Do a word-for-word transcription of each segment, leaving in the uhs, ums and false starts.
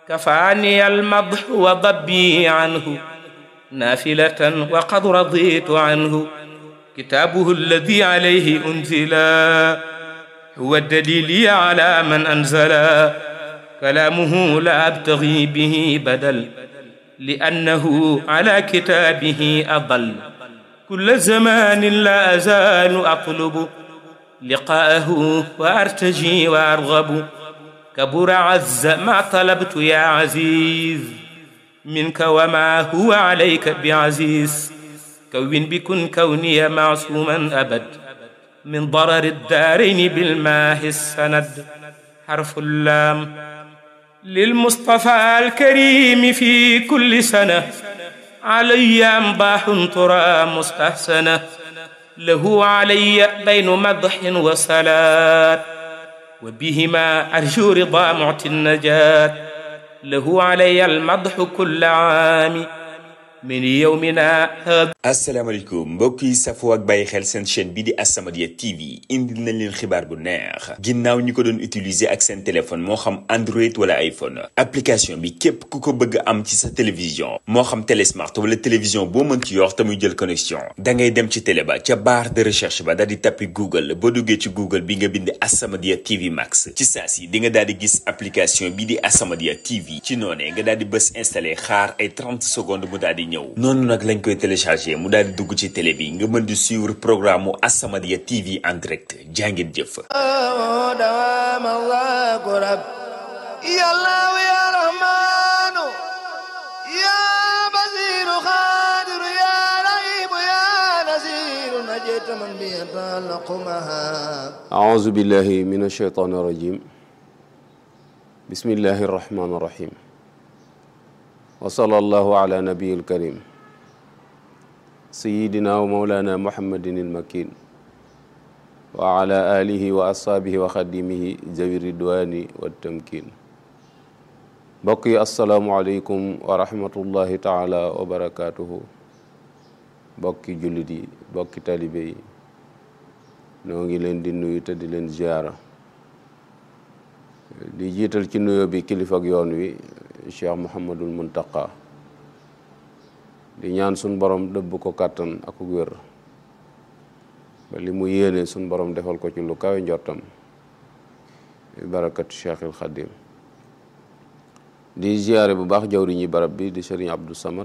كفاني المضح وضبي عنه نافلة وقد رضيت عنه. كتابه الذي عليه أنزلا هو الدليل على من أنزلا. كلامه لا أبتغي به بدل لأنه على كتابه أضل. كل زمان لا أزال أطلب لقاءه وأرتجي وأرغب. كبر عز ما طلبت يا عزيز منك وما هو عليك بعزيز. كون بكن كوني معصوما أبد من ضرر الدارين بالماه السند. حرف اللام للمصطفى الكريم في كل سنة علي أمضاح ترى مستحسنة. له علي بين مدح وصلاة وبهما أرجو رضا معطي النجاة. له علي المدح كل عام من يومنا هذا. asalaamaaleykum mbokk yi safoo ak bàyyi xel seen chaîne bi di As-Samadiyya T V indil nañ leen xibaar bu neex ginnaaw ñi ko doon utiliser ak seen téléphone moo xam Android wala iPhone. application bi képp ku ko bëgg am ci sa télévision moo xam télé smart wala télévision boo mën ci yor te muy jël connexion da ngay dem ci télé ba ca barre de recherche ba daal di tappi Google. boo duggee ci Google bi nga bind As-Samadiyya T V Max ci saa si di nga daal di gis application bi di As-Samadiyya T V. ci noonee nga daal di bës installé xaar ay trente secondes mu daal di ñëw noonu nag lañ koy téléchargé mu daal di dugg ci télé bi nga mën di suivre programme mu As-Samadiyya T V en direct jàngeen jëf. أعوذ بالله من الشيطان الرجيم بسم الله الرحمن الرحيم وصلى الله على نبي الكريم سيدنا ومولانا محمد المكين وعلى آله وأصحابه وخديمه ذوي الرضوان والتمكين. mbokk yi asalaamualeykum wa rahmatullahi taala wa barakaatuhu. mbokki jullit yi mbokki talibe yi noo ngi leen di nuyu te di leen ziyaara di jiital ci nuyoo bi kilifa ak yoon wi Cheikh Mouhamadul Muntaqa di ñaan suñ borom dëbb ko kàttan ak wér ba li mu yéene suñ borom defal ko ci lu kawe njortam barakatu Cheikhul Khadim. di ziyaare bu baax jawriñi barab bi di Serigne Abdou Samad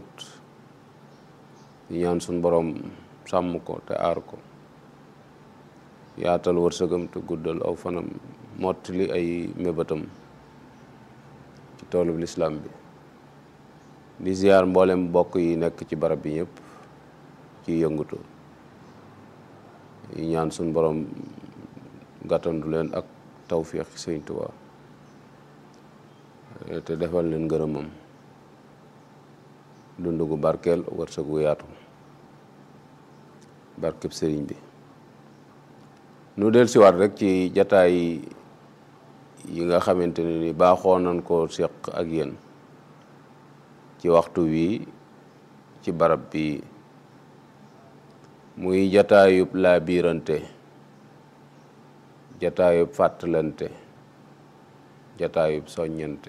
di ñaan suñ borom sàmm ko te aar ko yaatal wërsëgam te guddal aw fanam mottali ay mébatam ci toolub lislaam bi. di ziyaar mboolem mbokk yi nekk ci barab bi ñëpp ci yëngutu yi ñaan suñ borom gàttandu leen ak tawfiix Sëñ Tuubaa te defal leen ngërëmam dund gu barkeel wërsëg gu yaatu barkeb sëriñ bi. nu del siwaat rek ci jataay yi nga xamante ne ni baaxoo nañ koo séq ak yéen ci waxtu wi ci barab bi muy jataayub laa biirante jataayub fàttalante jataayub soññante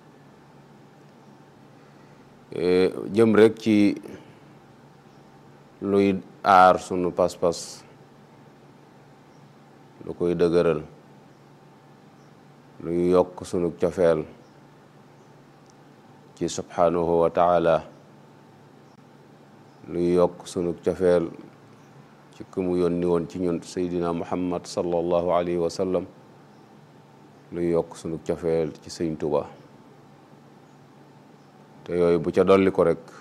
jëm rek ci luy aar sunu pas-pas lu koy dëgëral luy yokk sunu cofeel ci subhanahu wa taala luy yokk sunu cofeel ci ku mu yónni woon ci ñun Seydina Muhammad sallallahu alayhi wa sallam luy yokk sunu cofeel ci Sëñ Tuubaa te yooyu bu ca dolli ko rek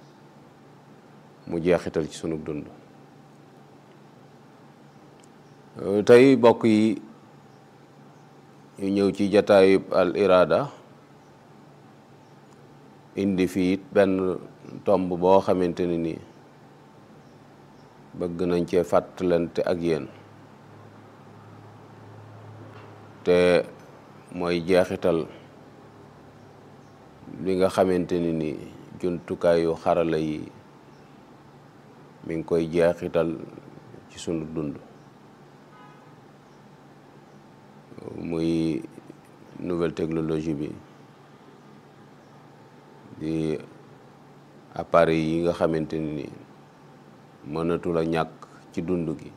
mu jeexital ci sunu dund. tey bokk yi ñu ñëw ci jataayub al irada indi fii benn tomb boo xamante ne ni bëgg nañ cee fàttalante ak yéen te mooy jeexital li nga xamante ne ni jumtukaayu xarala yi mi ngi koy jeexital ci sunu dund muy nouvelle technologie bi di appareil yi nga xamante ni mënatu la ñàkk ci dund gi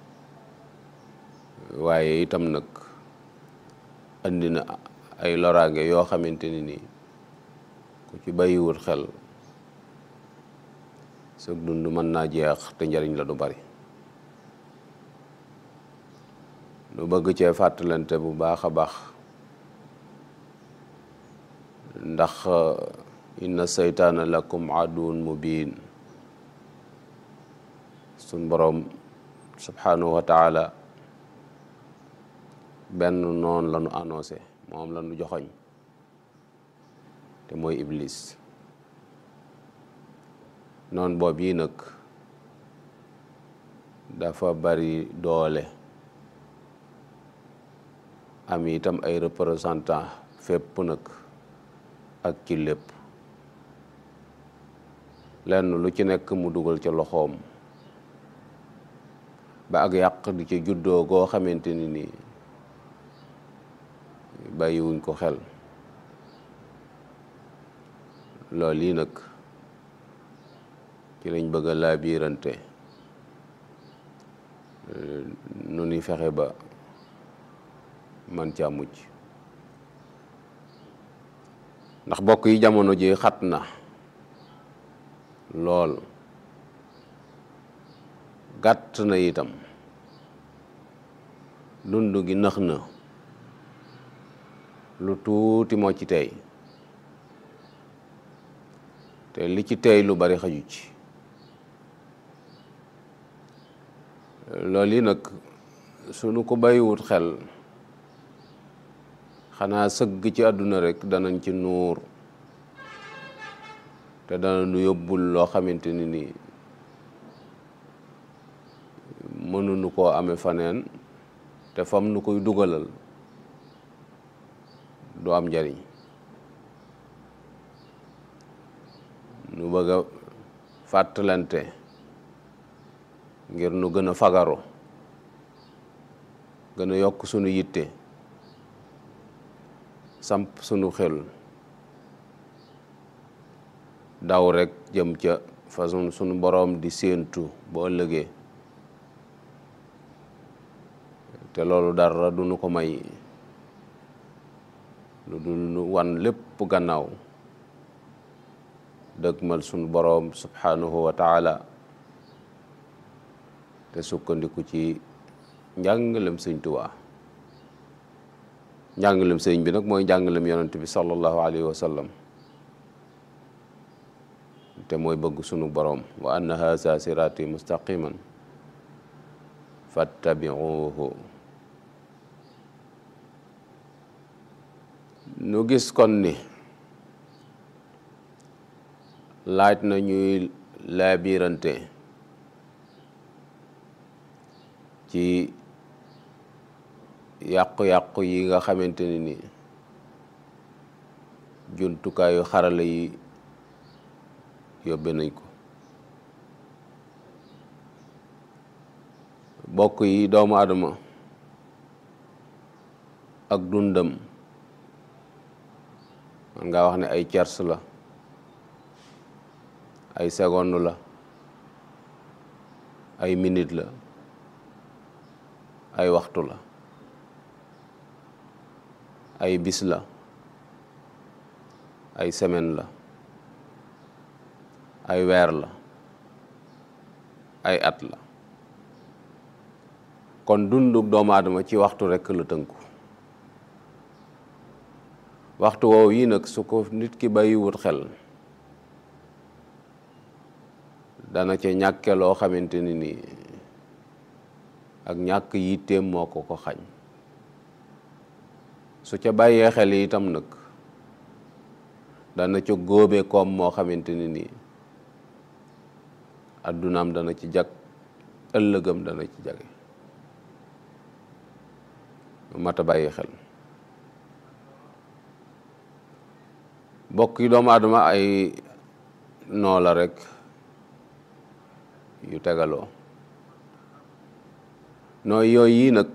waaye itam nag andi na ay loraange yoo xamante ni nii ku ci bàyyiwul xel sa dund mën naa jeex te njariñ la du bari nu bëgg cee fàttalante bu baax a baax ndax inna seytaana lakum aduwwun mubiin sun boroom subhanahu wa taala benn noonu la nu annoncé moom la nu joxoñ te mooy iblis noon boobu yi nag dafa bari doole am itam ay représentant fépp nag ak ci lépp lenn lu ci nekk mu dugal ca loxoom ba ak yàq di ca juddoo goo xamante ni nii bàyyiwuñ ko xel loolu yi nag ci lañ bëgg a laabiirante nu ni fexe ba man caa mucc ndax bokk yi jamono ji xat na lool gàtt na itam dund gi nëx na lu tuuti moo ci tey te li ci tey lu bari xaju ci loolu yi nag sunu ko bàyyiwut xel xanaa sëgg ci àdduna rek danañ ci nuur te dana nu yóbbul loo xamante ni nii mënuñu koo amee faneen te fam nu koy dugalal du am njariñ nu bëgg a fàttalante ngir nu gën a fagaro gën a yokk sunu yitte samp sunu xel daw rek jëm ca façon sunu boroom di séentu bu ëllëgee te loolu dara du nu ko may lu dul nu wan lépp gannaaw dëgmal sunu boroom subhanahu wa taala te sukkandiku ci njàngalem sëñ Tuubaa njàngalem sëñ bi nag mooy njàngalem yonent bi sallallahu alayhi wa sallam te mooy bëgg sunu boroom wa anna haza sirati mustaqiman fattabi'uhu nu gis kon ni laaj na ñuy laabirante ci yàqu-yàqu yi nga xamante ni ni jumtukaayu xarala yi yóbbe nañ ko bokk yi doomu adama ak dundam man nga wax ne ay cers la ay seconde la ay minute la ay waxtu la ay bis la ay semaine la ay weer la ay at la kon dunduk doomu aadama ci waxtu rekk la tënku waxtu woowu yi nag su ko nit ki bàyyiwut xel dana ca ñàkke loo xamante ni nii ak ñàkk yitteem moo ko ko xañ su ca bàyyee xel itam nag dana ca góobe koom moo xamante ni nii addunaam dana ci jag ëllëgam dana ci jage mat a bàyyi xel bokk yi doomu aadama ay noo la rek yu tegaloo nooy yooyu yi nag